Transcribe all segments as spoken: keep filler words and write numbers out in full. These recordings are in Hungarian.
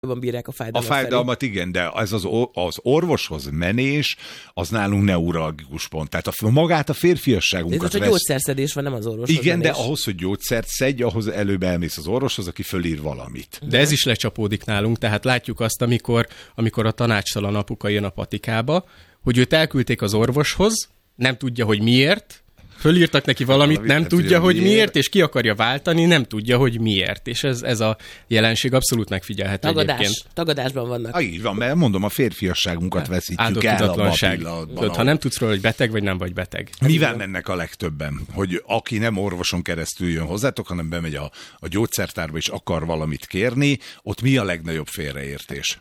bírják a fájdalmat. A fájdalmat felé. Igen, de ez az, az orvoshoz menés, az nálunk neuralgikus pont. Tehát a, magát a férfiasságunkat vesz... Ez a gyógyszerszedés van, nem az orvoshoz Igen, menés. de ahhoz, hogy gyógyszert szedj, ahhoz előbb elmész az orvoshoz, aki fölír valamit. De ez is lecsapódik nálunk, tehát látjuk azt, amikor, amikor a tanácstalan apuka jön a patikába, hogy őt elküldték az orvoshoz, nem tudja, hogy miért, fölírtak neki valamit, nem tudja, hogy miért. miért, és ki akarja váltani, nem tudja, hogy miért. És ez, ez a jelenség abszolút megfigyelhető Tagadás. egyébként. Tagadásban vannak. Ah, így van, mert mondom, a férfiasságunkat veszítjük el abban a pillanatban. Tudod, ha nem tudsz róla, hogy beteg vagy nem vagy beteg. Mivel mennek a legtöbben? Hogy aki nem orvoson keresztül jön hozzátok, hanem bemegy a, a gyógyszertárba és akar valamit kérni, ott mi a legnagyobb félreértés?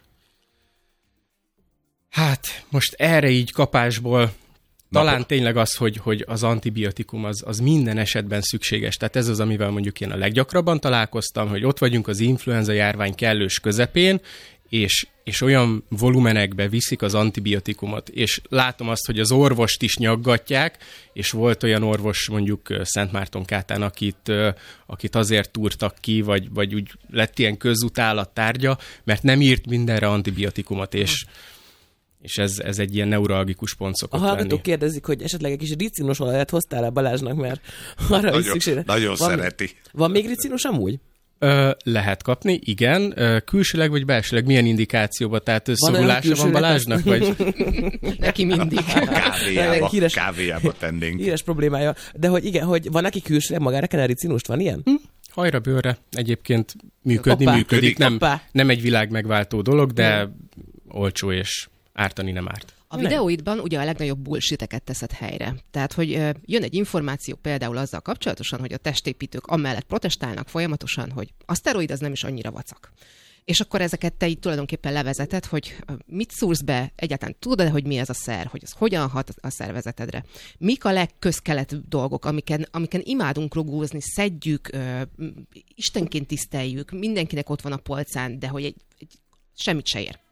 Hát, most erre így kapásból talán Na, tényleg az, hogy, hogy az antibiotikum az, az minden esetben szükséges. Tehát ez az, amivel mondjuk én a leggyakrabban találkoztam, hogy ott vagyunk az influenza járvány kellős közepén, és, és olyan volumenekbe viszik az antibiotikumot. És látom azt, hogy az orvost is nyaggatják, és volt olyan orvos mondjuk Szentmártonkátán, akit, akit azért túrtak ki, vagy, vagy úgy lett ilyen közutálat tárgya, mert nem írt mindenre antibiotikumot, és és ez, ez egy ilyen neuralgikus pont szokott lenni. A hallgatók lenni. kérdezik, hogy esetleg egy kis ricinos olajat hoztál-e Balázsnak, mert arra nagyon, is szükségre. Nagyon van, szereti. Van még ricinus amúgy? Ö, lehet kapni, igen. Ö, külsőleg vagy belsőleg? Milyen indikációban? Tehát szorulása van Balázsnak? Vagy? Neki mindig. Kávéjába, híres, kávéjába tennénk. Híres problémája. De hogy igen, hogy van, aki külsőleg magára kell ricinust? Van ilyen? Hm? Hajra bőrre egyébként működni, Hoppá. működik. Nem, Hoppá. nem egy világ megváltó dolog, de hmm. olcsó és ártani nem árt. A videóidban ugye a legnagyobb bullshiteket teszed helyre. Tehát, hogy ö, jön egy információ például azzal kapcsolatosan, hogy a testépítők amellett protestálnak folyamatosan, hogy a szteroid az nem is annyira vacak. És akkor ezeket te így tulajdonképpen levezeted, hogy mit szúrsz be, egyáltalán tudod, hogy mi ez a szer, hogy ez hogyan hat a szervezetedre. Mik a legközkeletűbb dolgok, amiken, amiken imádunk rugózni, szedjük, ö, istenként tiszteljük, mindenkinek ott van a polcán, de hogy egy, egy, semmit se ér.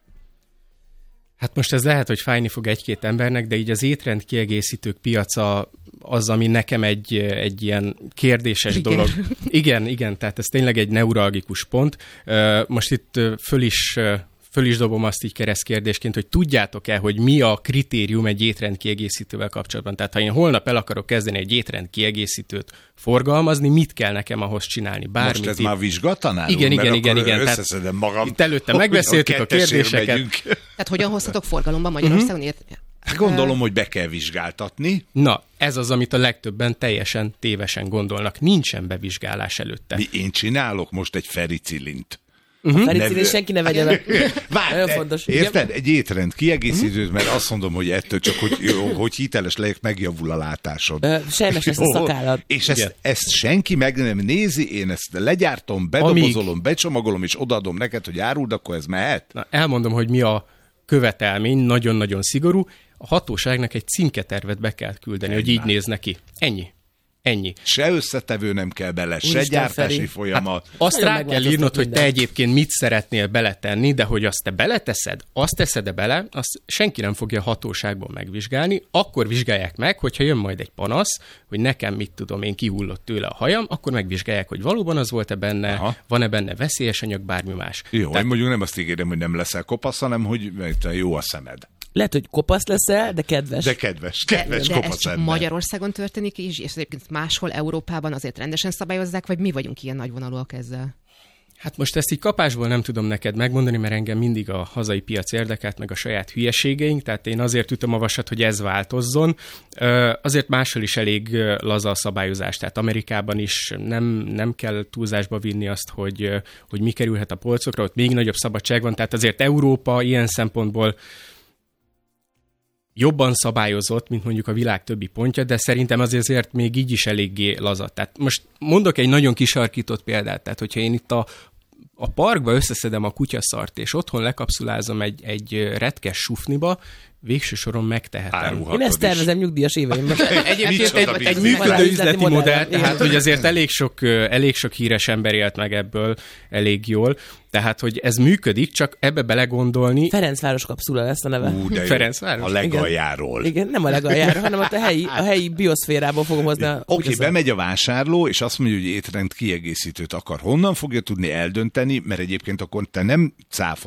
Hát most ez lehet, hogy fájni fog egy-két embernek, de így az étrend kiegészítők piaca az, ami nekem egy, egy ilyen kérdéses igen. dolog. Igen, igen, tehát ez tényleg egy neuralgikus pont. Most itt föl is, föl is dobom azt így keresztkérdésként, hogy tudjátok-e, hogy mi a kritérium egy étrend kiegészítővel kapcsolatban? Tehát ha én holnap el akarok kezdeni egy étrend kiegészítőt forgalmazni, mit kell nekem ahhoz csinálni? Bármit. Most ez itt... már vizsgatanál? Igen, igen, igen, igen. Összeszedem magam. Itt előtte megbeszéltük a kérdéseket. Tehát hogyan hozhatok forgalomba Magyarországon? Uh-huh. Hát gondolom, hogy be kell vizsgáltatni. Na, ez az, amit a legtöbben teljesen tévesen gondolnak. Nincsen bevizsgálás előtte. Mi én csinálok most egy fericillint. Uh-huh. A fericillint senki ne vegye meg. Várj, fontos. Érted? Egy étrend kiegészítőt, mert azt mondom, hogy ettől csak, hogy, hogy hiteles legyek, megjavul a látásod. Sejmes lesz a szakállad. És ezt, ezt senki meg nem nézi, én ezt legyártom, bedobozolom, Amíg... becsomagolom, és odaadom neked, hogy áruld, akkor ez mehet? Na, elmondom, hogy mi a követelmény, nagyon-nagyon szigorú. A hatóságnak egy címketervet be kell küldeni, Ennyi. hogy így néz neki. Ennyi. Ennyi. Se összetevő nem kell bele, Úristen se gyártási Feri. folyamat. Hát azt rá kell írnod, hogy te egyébként mit szeretnél beletenni, de hogy azt te beleteszed, azt teszed-e bele, azt senki nem fogja a hatóságban megvizsgálni. Akkor vizsgálják meg, hogyha jön majd egy panasz, hogy nekem mit tudom, én kihullott tőle a hajam, akkor megvizsgálják, hogy valóban az volt-e benne, Aha. van-e benne veszélyes anyag, bármi más. Jó, Tehát... mondjuk nem azt ígérem, hogy nem leszel kopasz, hanem hogy jó a szemed. Lehet, hogy kopasz leszel, de kedves. De kedves, kedves de, de kopasz ez csak ember. Magyarországon történik, és, és egyébként máshol Európában azért rendesen szabályozzák, vagy mi vagyunk ilyen nagyvonalúak ezzel? Hát most ezt így kapásból nem tudom neked megmondani, mert engem mindig a hazai piac érdekelt, meg a saját hülyeségeink, tehát én azért ütöm a vasat, hogy ez változzon. Azért máshol is elég laza a szabályozás, tehát Amerikában is nem, nem kell túlzásba vinni azt, hogy, hogy mi kerülhet a polcokra, ott még nagyobb szabadság van, tehát azért Európa ilyen szempontból jobban szabályozott, mint mondjuk a világ többi pontja, de szerintem azért még így is eléggé laza. Tehát most mondok egy nagyon kisarkított példát, tehát hogyha én itt a, a parkba összeszedem a kutyaszart, és otthon lekapszulázom egy, egy retkes sufniba, végső soron megtehetem. Árulhatod Én ezt is. tervezem nyugdíjas éveimben. Egyébként Micsoda egy, egy biznisz. működő Üzleti üzleti modell, modell, igen. tehát hogy azért elég sok, ö, elég sok híres ember élt meg ebből elég jól, tehát hogy ez működik, csak ebbe belegondolni. Ferencváros kapszula lesz a neve. Ú, de jó. Ferencváros? A legaljáról. Igen, nem a legaljára, hanem ott a helyi, a helyi bioszférából fogom hozni. a- Oké, úgy az- bemegy a vásárló, és azt mondja, hogy étrend kiegészítőt akar. Honnan fogja tudni eldönteni, mert egyébként akkor te nem cáfolod